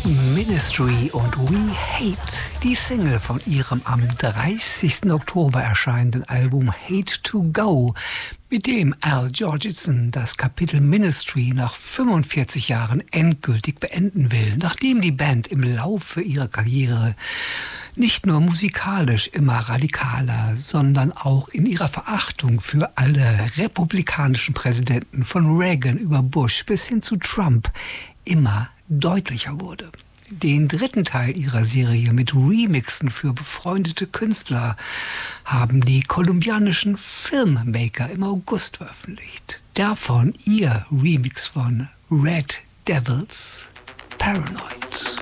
Ministry und We Hate, die Single von ihrem am 30. Oktober erscheinenden Album Hate to Go, mit dem Al Jourgensen das Kapitel Ministry nach 45 Jahren endgültig beenden will, nachdem die Band im Laufe ihrer Karriere nicht nur musikalisch immer radikaler, sondern auch in ihrer Verachtung für alle republikanischen Präsidenten von Reagan über Bush bis hin zu Trump immer deutlicher wurde. Den dritten Teil ihrer Serie mit Remixen für befreundete Künstler haben die kolumbianischen Filmmaker im August veröffentlicht. Davon ihr Remix von Red Devils Paranoid.